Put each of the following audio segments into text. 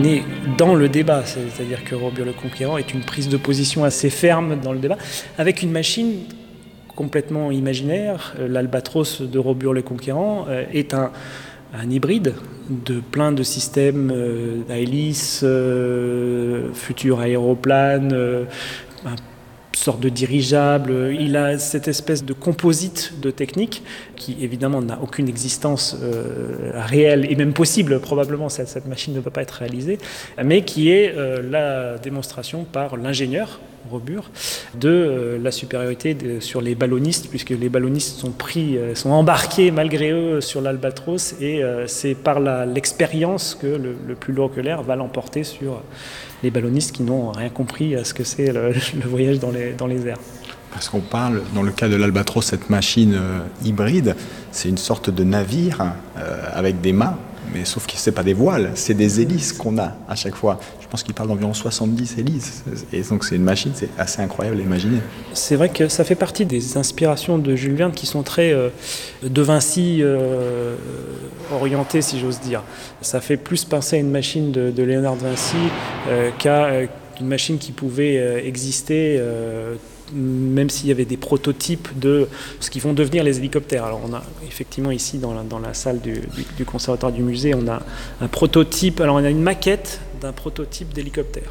né dans le débat, c'est-à-dire que Robur le Conquérant est une prise de position assez ferme dans le débat, avec une machine complètement imaginaire. L'Albatros de Robur le Conquérant est un hybride de plein de systèmes à hélice, futur aéroplane, sorte de dirigeable. Il a cette espèce de composite de technique qui évidemment n'a aucune existence réelle et même possible, probablement cette machine ne peut pas être réalisée, mais qui est la démonstration par l'ingénieur Robur de la supériorité sur les ballonistes, puisque les ballonistes sont embarqués malgré eux sur l'Albatros, et c'est par l'expérience que le plus lourd que l'air va l'emporter sur les ballonistes qui n'ont rien compris à ce que c'est le voyage dans les airs. Parce qu'on parle, dans le cas de l'Albatros, cette machine hybride, c'est une sorte de navire avec des mâts, mais sauf que ce n'est pas des voiles, c'est des hélices qu'on a à chaque fois. Je pense qu'il parle d'environ 70 hélices. Et donc c'est une machine, c'est assez incroyable à imaginer. C'est vrai que ça fait partie des inspirations de Jules Verne qui sont très de Vinci orientées, si j'ose dire. Ça fait plus penser à une machine de Léonard de Vinci qu'à une machine qui pouvait exister même s'il y avait des prototypes de ce qui vont devenir les hélicoptères. Alors on a effectivement ici dans la salle du conservatoire du musée, on a un prototype, alors on a une maquette d'un prototype d'hélicoptère.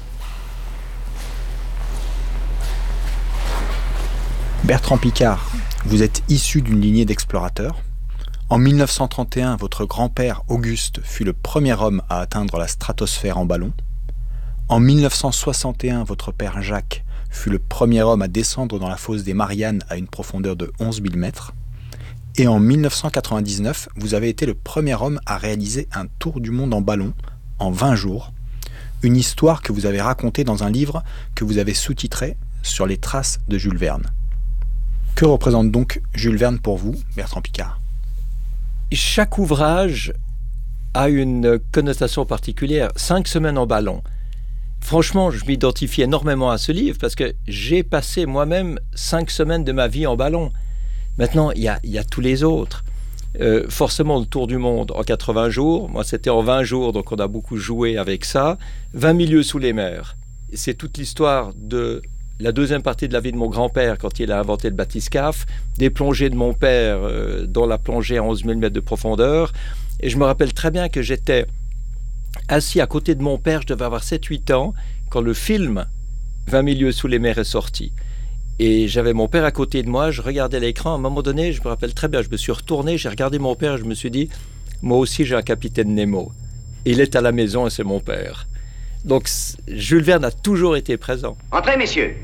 Bertrand Piccard, vous êtes issu d'une lignée d'explorateurs. En 1931, votre grand-père Auguste fut le premier homme à atteindre la stratosphère en ballon. En 1961, votre père Jacques fut le premier homme à descendre dans la fosse des Mariannes à une profondeur de 11 000 mètres. Et en 1999, vous avez été le premier homme à réaliser un tour du monde en ballon en 20 jours. Une histoire que vous avez racontée dans un livre que vous avez sous-titré « Sur les traces de Jules Verne ». Que représente donc Jules Verne pour vous, Bertrand Piccard ? Chaque ouvrage a une connotation particulière. 5 semaines en ballon. Franchement, je m'identifie énormément à ce livre parce que j'ai passé moi-même 5 semaines de ma vie en ballon. Maintenant, il y a tous les autres. Forcément, le tour du monde en 80 jours. Moi, c'était en 20 jours, donc on a beaucoup joué avec ça. 20 milieux sous les mers. C'est toute l'histoire de la deuxième partie de la vie de mon grand-père quand il a inventé le bathyscaphe, des plongées de mon père dans la plongée à 11 000 mètres de profondeur. Et je me rappelle très bien que j'étais assis à côté de mon père, je devais avoir 7-8 ans, quand le film 20 milieux sous les mers est sorti. Et j'avais mon père à côté de moi, je regardais l'écran, à un moment donné, je me rappelle très bien, je me suis retourné, j'ai regardé mon père et je me suis dit, moi aussi j'ai un capitaine Nemo. Il est à la maison et c'est mon père. Donc Jules Verne a toujours été présent. Entrez, messieurs.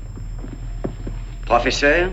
Professeur,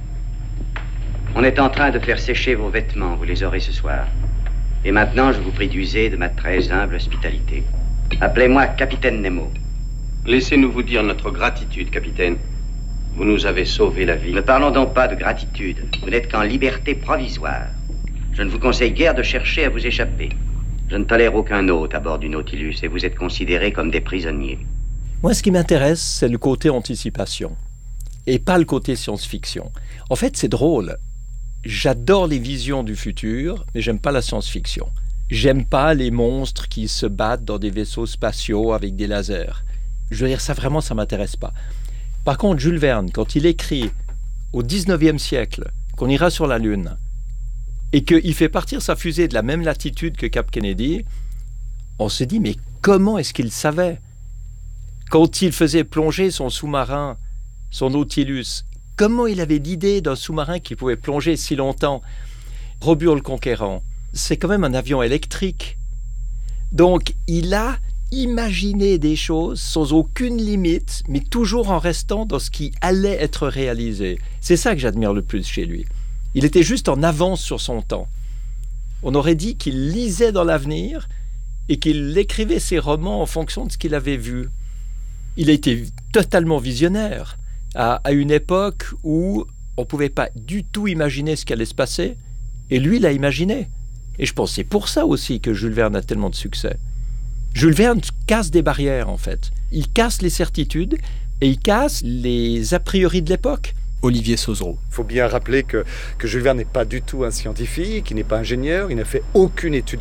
on est en train de faire sécher vos vêtements, vous les aurez ce soir. Et maintenant, je vous prie d'user de ma très humble hospitalité. Appelez-moi Capitaine Nemo. Laissez-nous vous dire notre gratitude, capitaine. Vous nous avez sauvé la vie. Ne parlons donc pas de gratitude. Vous n'êtes qu'en liberté provisoire. Je ne vous conseille guère de chercher à vous échapper. Je ne tolère aucun hôte à bord du Nautilus et vous êtes considérés comme des prisonniers. Moi, ce qui m'intéresse, c'est le côté anticipation et pas le côté science-fiction. En fait, c'est drôle. J'adore les visions du futur, mais j'aime pas la science-fiction. J'aime pas les monstres qui se battent dans des vaisseaux spatiaux avec des lasers. Je veux dire, ça vraiment, ça m'intéresse pas. Par contre, Jules Verne, quand il écrit au 19e siècle qu'on ira sur la Lune et qu'il fait partir sa fusée de la même latitude que Cap Kennedy, on se dit, mais comment est-ce qu'il savait ? Quand il faisait plonger son sous-marin, son Nautilus, comment il avait l'idée d'un sous-marin qui pouvait plonger si longtemps ? Robur le Conquérant, c'est quand même un avion électrique. Donc, il a imaginé des choses sans aucune limite, mais toujours en restant dans ce qui allait être réalisé. C'est ça que j'admire le plus chez lui. Il était juste en avance sur son temps. On aurait dit qu'il lisait dans l'avenir et qu'il écrivait ses romans en fonction de ce qu'il avait vu. Il a été totalement visionnaire à une époque où on ne pouvait pas du tout imaginer ce qui allait se passer, et lui l'a imaginé. Et je pense que c'est pour ça aussi que Jules Verne a tellement de succès. Jules Verne casse des barrières, en fait. Il casse les certitudes et il casse les a priori de l'époque. Olivier Sauzereau. Il faut bien rappeler que Jules Verne n'est pas du tout un scientifique, il n'est pas ingénieur, il n'a fait aucune étude